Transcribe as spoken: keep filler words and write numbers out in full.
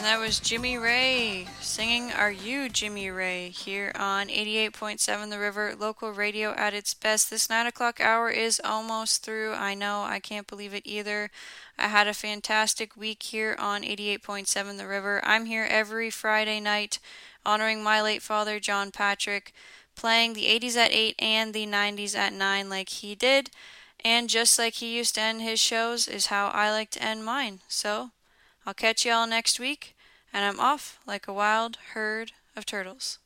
And that was Jimmy Ray singing Are You Jimmy Ray here on eighty-eight point seven The River, local radio at its best. This nine o'clock hour is almost through. I know, I can't believe it either. I had a fantastic week here on eighty-eight point seven The River. I'm here every Friday night honoring my late father, John Patrick, playing the eighties at eight and the nineties at nine like he did. And just like he used to end his shows is how I like to end mine. So, I'll catch y'all next week, and I'm off like a wild herd of turtles.